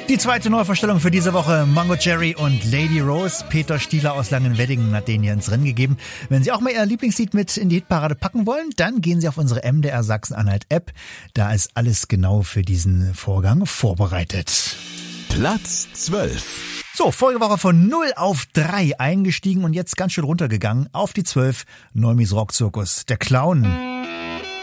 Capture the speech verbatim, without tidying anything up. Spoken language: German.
Die zweite Neuvorstellung für diese Woche, Mango Jerry und Lady Rose. Peter Stieler aus Langenweddingen hat den hier ins Rennen gegeben. Wenn Sie auch mal Ihr Lieblingslied mit in die Hitparade packen wollen, dann gehen Sie auf unsere M D R Sachsen-Anhalt-App. Da ist alles genau für diesen Vorgang vorbereitet. Platz zwölf. So, vorige Woche von null auf drei eingestiegen und jetzt ganz schön runtergegangen. Auf die zwölf, Neumis Rockzirkus, der Clown.